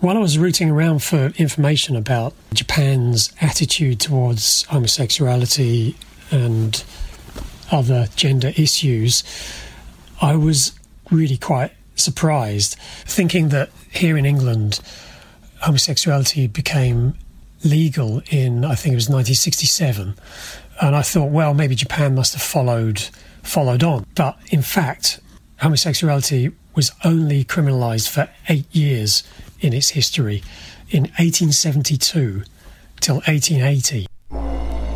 While I was rooting around for information about Japan's attitude towards homosexuality and other gender issues, I was really quite surprised, thinking that here in England, homosexuality became legal in, I think it was 1967. And I thought, well, maybe Japan must have followed on. But in fact, homosexuality was only criminalised for 8 years in its history, in 1872 till 1880.